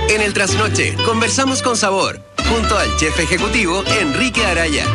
En el Trasnoche, conversamos con sabor, junto al chef ejecutivo Enrique Araya.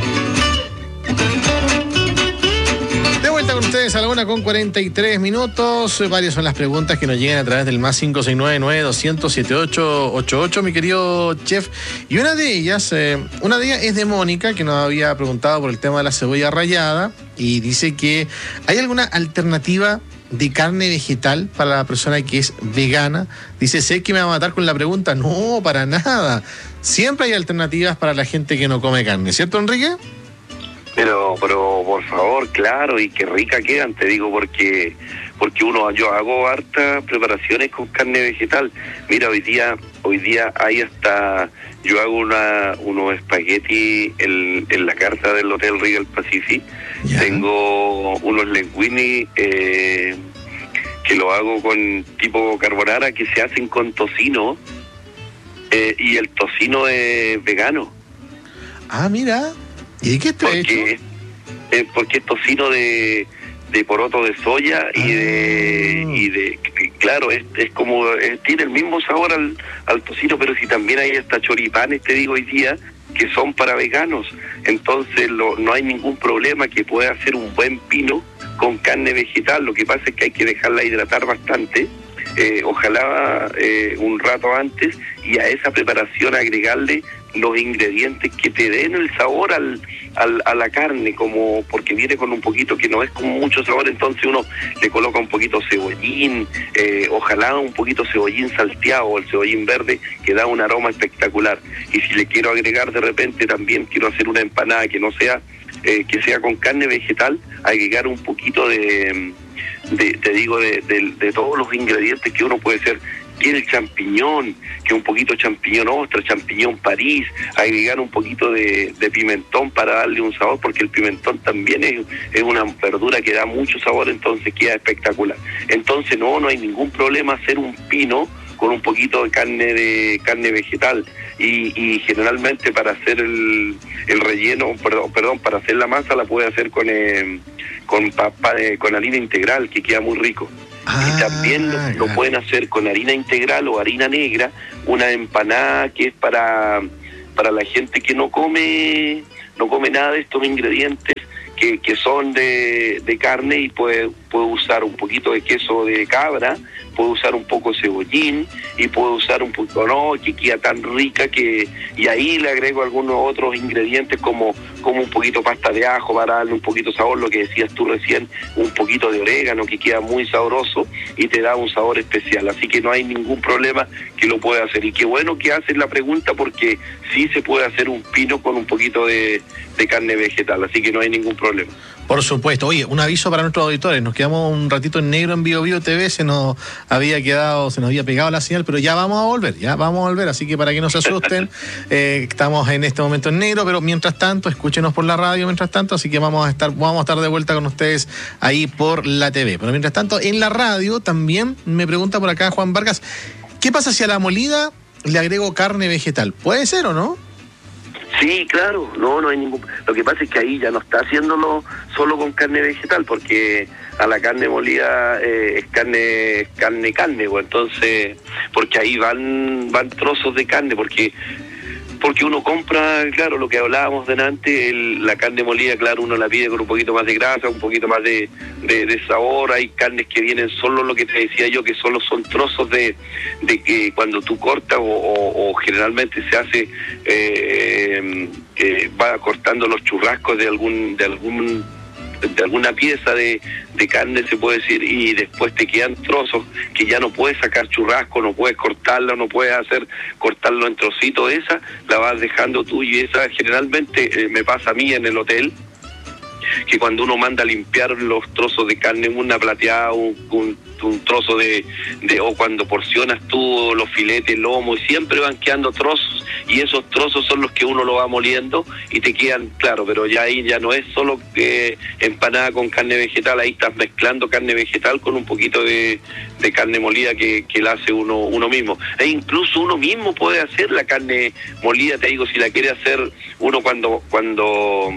De vuelta con ustedes a la 1:43. Varias son las preguntas que nos llegan a través del más 569-900-7888, mi querido chef. Y una de ellas es de Mónica, que nos había preguntado por el tema de la cebolla rallada. Y dice que ¿hay alguna alternativa de carne vegetal para la persona que es vegana? Dice, sé que me va a matar con la pregunta. No, para nada. Siempre hay alternativas para la gente que no come carne, ¿cierto, Enrique? Pero por favor, claro, y qué rica quedan, te digo, porque yo hago hartas preparaciones con carne vegetal. Mira, hoy día hay hasta, yo hago unos espaguetis en la carta del Hotel Regal Pacific. Yeah. Tengo unos linguini que lo hago con tipo carbonara, que se hacen con tocino, y el tocino es vegano. Ah, mira. ¿Y de qué está hecho? Porque es tocino de poroto de soya claro, es como, tiene el mismo sabor al tocino, pero si también hay hasta choripanes, te digo hoy día, que son para veganos. Entonces no hay ningún problema que pueda hacer un buen pino con carne vegetal. Lo que pasa es que hay que dejarla hidratar bastante, ojalá un rato antes, y a esa preparación agregarle los ingredientes que te den el sabor a la carne, como porque viene con un poquito que no es con mucho sabor, entonces uno le coloca un poquito cebollín, ojalá un poquito cebollín salteado o el cebollín verde, que da un aroma espectacular. Y si le quiero agregar de repente, también quiero hacer una empanada que no sea que sea con carne vegetal, agregar un poquito de todos los ingredientes que uno puede hacer. Tiene el champiñón, que un poquito champiñón ostra, champiñón París, agregar un poquito de pimentón para darle un sabor, porque el pimentón también es una verdura que da mucho sabor, entonces queda espectacular. Entonces no hay ningún problema hacer un pino con un poquito de carne vegetal, y generalmente para hacer el relleno, para hacer la masa la puede hacer con harina integral, que queda muy rico. Y también lo pueden hacer con harina integral o harina negra, una empanada que es para la gente que no come nada de estos ingredientes que son de carne, y puede usar un poquito de queso de cabra, puede usar un poco de cebollín, y puede usar un poco, que queda tan rica y ahí le agrego algunos otros ingredientes como un poquito pasta de ajo para darle un poquito de sabor, lo que decías tú recién, un poquito de orégano, que queda muy sabroso y te da un sabor especial. Así que no hay ningún problema, que lo puede hacer. Y qué bueno que haces la pregunta, porque sí se puede hacer un pino con un poquito de carne vegetal, así que no hay ningún problema. Por supuesto. Oye, un aviso para nuestros auditores. Nos quedamos un ratito en negro en Bio TV. Se nos había pegado la señal, pero ya vamos a volver. Así que para que no se asusten, estamos en este momento en negro, pero mientras tanto, escúchenos por la radio así que vamos a estar de vuelta con ustedes ahí por la TV. Pero mientras tanto, en la radio también me pregunta por acá Juan Vargas, ¿qué pasa si a la molida le agrego carne vegetal? ¿Puede ser o no? Sí, claro, no hay ningún... Lo que pasa es que ahí ya no está haciéndolo solo con carne vegetal, porque a la carne molida es carne, pues entonces, porque ahí van trozos de carne, porque uno compra, claro, lo que hablábamos delante, la carne molida, claro, uno la pide con un poquito más de grasa, un poquito más de sabor. Hay carnes que vienen solo, lo que te decía yo, que solo son trozos de que cuando tú cortas o generalmente se hace, va cortando los churrascos de alguna pieza de carne, se puede decir, y después te quedan trozos que ya no puedes sacar churrasco, no puedes cortarla, no puedes cortarlo en trocitos. Esa la vas dejando tú, y esa generalmente me pasa a mí en el hotel, que cuando uno manda a limpiar los trozos de carne, una plateada, un trozo o cuando porcionas tú los filetes, lomo, y siempre van quedando trozos, y esos trozos son los que uno lo va moliendo y te quedan, claro, pero ya ahí ya no es solo empanada con carne vegetal, ahí estás mezclando carne vegetal con un poquito de carne molida que la hace uno mismo. E incluso uno mismo puede hacer la carne molida, te digo, si la quiere hacer uno cuando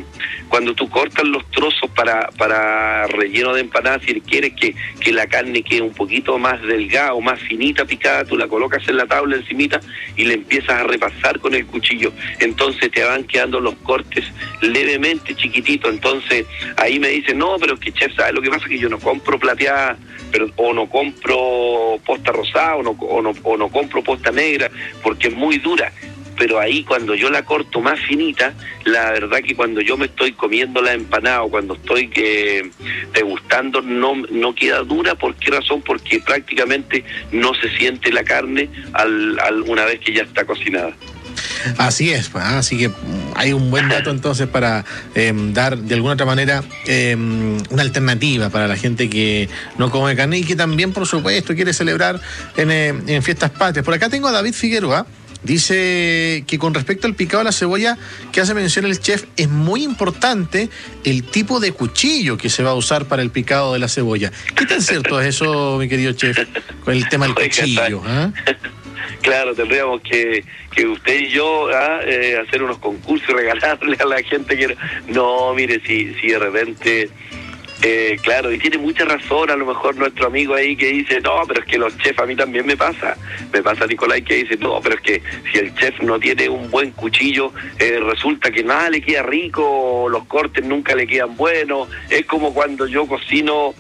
tú cortas los trozos para relleno de empanada, si quieres que la carne quede que es un poquito más delgada o más finita picada, tú la colocas en la tabla encimita y le empiezas a repasar con el cuchillo. Entonces te van quedando los cortes levemente chiquititos. Entonces ahí me dicen, no, pero es que chef, ¿sabes lo que pasa? Que yo no compro plateada, o no compro posta rosada, o no compro posta negra, porque es muy dura. Pero ahí cuando yo la corto más finita, la verdad que cuando yo me estoy comiendo la empanada o cuando estoy degustando, no queda dura. ¿Por qué razón? Porque prácticamente no se siente la carne una vez que ya está cocinada. Así es, así que hay un buen dato entonces para dar de alguna otra manera una alternativa para la gente que no come carne y que también, por supuesto, quiere celebrar en fiestas patrias. Por acá tengo a David Figueroa. Dice que con respecto al picado de la cebolla que hace mención el chef, es muy importante el tipo de cuchillo que se va a usar para el picado de la cebolla. ¿Qué tan cierto es eso, mi querido chef, con el tema del cuchillo? Claro, tendríamos que usted y yo hacer unos concursos y regalarle a la gente que... No, mire, si de repente... claro, y tiene mucha razón a lo mejor nuestro amigo ahí que dice, no, pero es que los chefs, a mí también me pasa Nicolás, que dice, no, pero es que si el chef no tiene un buen cuchillo, resulta que nada le queda rico, los cortes nunca le quedan buenos. Es como cuando yo cocino,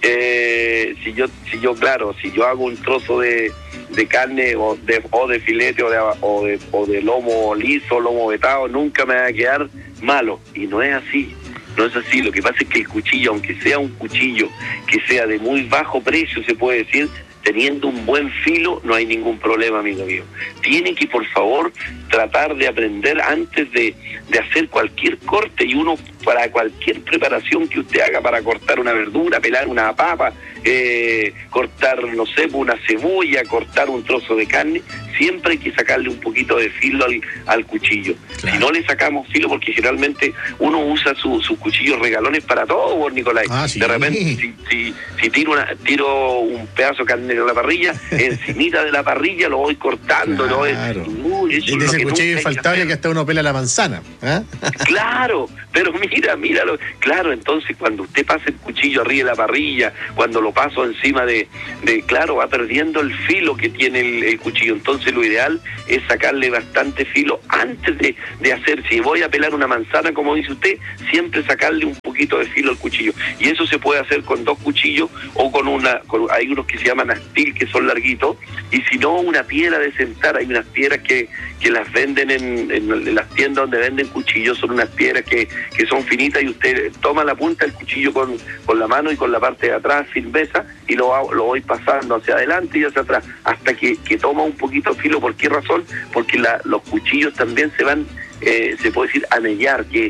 si yo hago un trozo de carne o de filete o de lomo liso, lomo vetado, nunca me va a quedar malo, y no es así. No es así, lo que pasa es que el cuchillo, aunque sea un cuchillo que sea de muy bajo precio, se puede decir, teniendo un buen filo, no hay ningún problema, amigo mío. Tiene que, por favor, tratar de aprender antes de hacer cualquier corte, y uno, para cualquier preparación que usted haga, para cortar una verdura, pelar una papa, cortar, no sé, una cebolla, cortar un trozo de carne, siempre hay que sacarle un poquito de filo al cuchillo. Claro. Si no le sacamos filo, porque generalmente uno usa sus cuchillos regalones para todo, por Nicolás. Sí. De repente, si tiro un pedazo de carne de la parrilla, encimita de la parrilla lo voy cortando. Claro. Eso es ese cuchillo infaltable que hasta uno pela la manzana. Claro, pero míralo. Claro, entonces cuando usted pasa el cuchillo arriba de la parrilla, cuando lo paso encima claro, va perdiendo el filo que tiene el cuchillo. Entonces lo ideal es sacarle bastante filo antes de hacer. Si voy a pelar una manzana, como dice usted, siempre sacarle un poquito de filo al cuchillo. Y eso se puede hacer con dos cuchillos o hay unos que se llaman astil, que son larguitos, y si no, una piedra de sentar. Hay unas piedras que las venden en las tiendas donde venden cuchillos, son unas piedras que son finitas, y usted toma la punta del cuchillo con la mano y con la parte de atrás firmeza, y lo voy pasando hacia adelante y hacia atrás hasta que toma un poquito de filo. ¿Por qué razón? Porque los cuchillos también se van, se puede decir, a mellar, que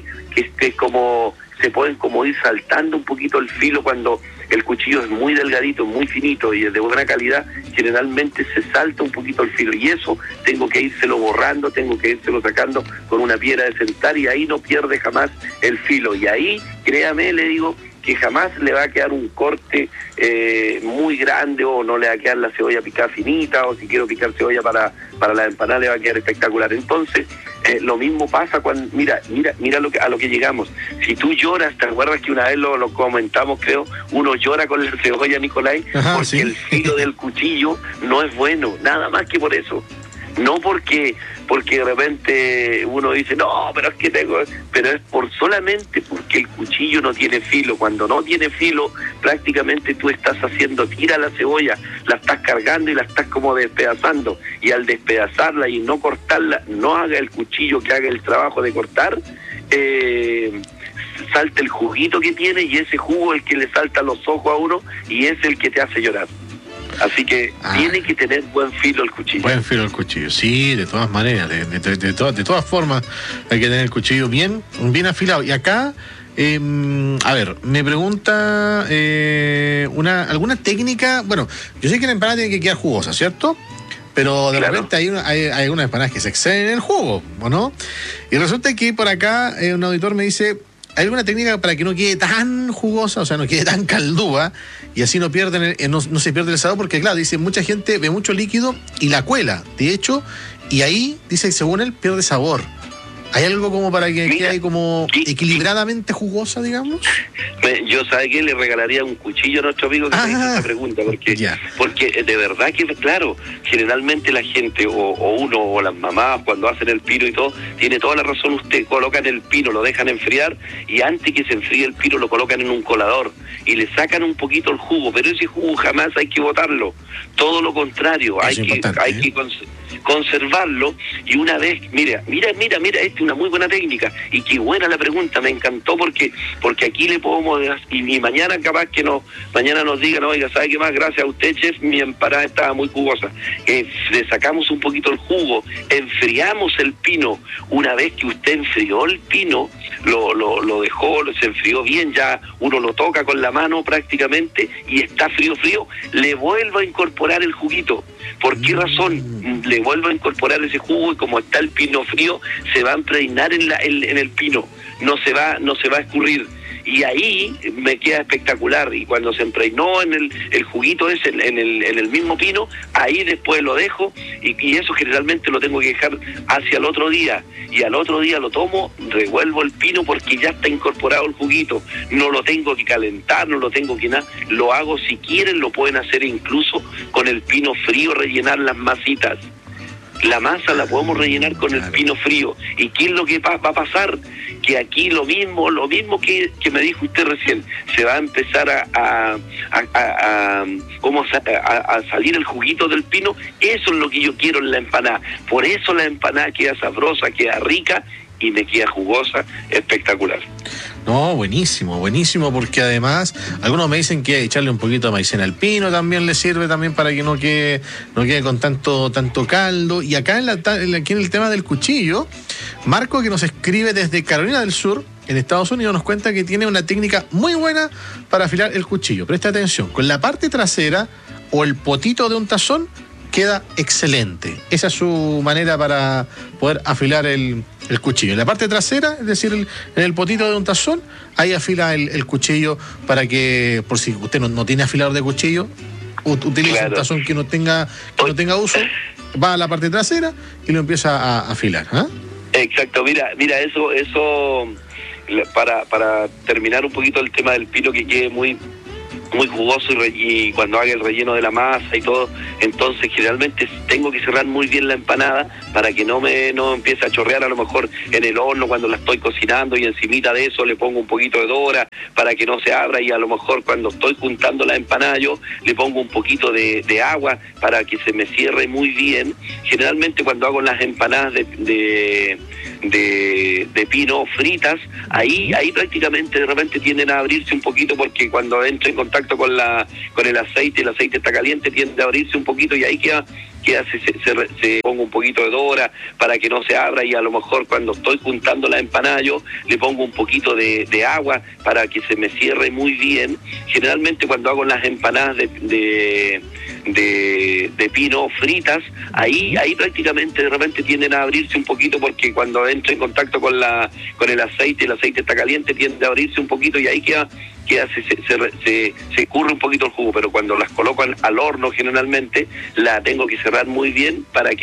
se pueden como ir saltando un poquito el filo. Cuando el cuchillo es muy delgadito, muy finito y es de buena calidad, generalmente se salta un poquito el filo, y eso tengo que írselo borrando, tengo que írselo sacando con una piedra de sentar, y ahí no pierde jamás el filo. Y ahí, créame, le digo que jamás le va a quedar un corte muy grande, o no le va a quedar la cebolla picada finita, o si quiero picar cebolla para la empanada le va a quedar espectacular. Entonces, lo mismo pasa cuando, mira a lo que llegamos. Si tú lloras, ¿te acuerdas que una vez lo comentamos, creo? Uno llora con la cebolla, Nicolás, porque el filo del cuchillo no es bueno, nada más que por eso. No porque de repente uno dice, no, pero es que pero es solamente porque el cuchillo no tiene filo. Cuando no tiene filo, prácticamente tú estás tira la cebolla, la estás cargando y la estás como despedazando, y al despedazarla y no cortarla, no haga el cuchillo que haga el trabajo de cortar, salta el juguito que tiene, y ese jugo es el que le salta los ojos a uno, y es el que te hace llorar. Así que tiene que tener buen filo el cuchillo. Buen filo el cuchillo, sí, de todas maneras, de todas formas hay que tener el cuchillo bien afilado. Y acá, a ver, me pregunta alguna técnica. Bueno, yo sé que la empanada tiene que quedar jugosa, ¿cierto? Pero de repente hay algunas empanadas que se exceden en el jugo, ¿o no? Y resulta que por acá un auditor me dice, ¿hay alguna técnica para que no quede tan jugosa, o sea, no quede tan caldúa, y así no se pierde el sabor? Porque claro, dice, mucha gente ve mucho líquido y la cuela, de hecho, y ahí, dice, según él, pierde sabor. ¿Hay algo como para que quede como equilibradamente jugosa, digamos? Yo, ¿sabe qué? Le regalaría un cuchillo a nuestro amigo que me hizo esta pregunta, porque de verdad que, claro, generalmente la gente, o uno, o las mamás, cuando hacen el pino y todo, tiene toda la razón usted, colocan el pino, lo dejan enfriar, y antes que se enfríe el pino lo colocan en un colador, y le sacan un poquito el jugo, pero ese jugo jamás hay que botarlo, todo lo contrario, hay que conservarlo, y una vez, mira, esta es una muy buena técnica, y qué buena la pregunta, me encantó porque aquí le podemos, y mañana capaz que mañana nos digan, oiga, ¿sabe qué más? Gracias a usted, chef, mi empanada estaba muy jugosa. Le sacamos un poquito el jugo, enfriamos el pino, una vez que usted enfrió el pino, lo dejó, se enfrió bien, ya uno lo toca con la mano prácticamente, y está frío, le vuelvo a incorporar el juguito. ¿Por qué razón? Le vuelvo a incorporar ese jugo, y como está el pino frío, se va a impregnar en el pino, no se va a escurrir. Y ahí me queda espectacular, y cuando se impregnó en el juguito ese, en el mismo pino, ahí después lo dejo, y eso generalmente lo tengo que dejar hacia el otro día, y al otro día lo tomo, revuelvo el pino porque ya está incorporado el juguito, no lo tengo que calentar, no lo tengo que nada, lo hago, si quieren lo pueden hacer incluso con el pino frío, rellenar las masitas. La masa la podemos rellenar con el pino frío. ¿Y qué es lo que va a pasar? Que aquí lo mismo que me dijo usted recién, se va a empezar a salir el juguito del pino. Eso es lo que yo quiero en la empanada. Por eso la empanada queda sabrosa, queda rica y me queda jugosa, espectacular. No, buenísimo, porque además algunos me dicen que echarle un poquito de maicena al pino también le sirve también para que no quede con tanto caldo. Y acá aquí en el tema del cuchillo, Marco, que nos escribe desde Carolina del Sur, en Estados Unidos, nos cuenta que tiene una técnica muy buena para afilar el cuchillo. Presta atención, con la parte trasera o el potito de un tazón queda excelente. Esa es su manera para poder afilar el cuchillo. En la parte trasera, es decir, en el potito de un tazón, ahí afila el cuchillo para que, por si usted no tiene afilador de cuchillo, utiliza un tazón que no tenga uso, va a la parte trasera y lo empieza a afilar. Exacto, mira, eso para terminar un poquito el tema del pino, que quede muy jugoso, y cuando haga el relleno de la masa y todo, entonces generalmente tengo que cerrar muy bien la empanada para que no empiece a chorrear a lo mejor en el horno cuando la estoy cocinando, y encimita de eso le pongo un poquito de dora para que no se abra, y a lo mejor cuando estoy juntando la empanada yo le pongo un poquito de agua para que se me cierre muy bien. Generalmente cuando hago las empanadas de pino fritas, ahí prácticamente de repente tienden a abrirse un poquito, porque cuando entro en contacto con el aceite está caliente, tiende a abrirse un poquito, y ahí se pongo un poquito de dora para que no se abra, y a lo mejor cuando estoy juntando la empanada yo le pongo un poquito de agua para que se me cierre muy bien. Generalmente cuando hago las empanadas de pino fritas, ahí prácticamente de repente tienden a abrirse un poquito, porque cuando entro en contacto con el aceite está caliente, tiende a abrirse un poquito, y ahí se escurre un poquito el jugo. Pero cuando las coloco al horno, generalmente la tengo que cerrar muy bien para que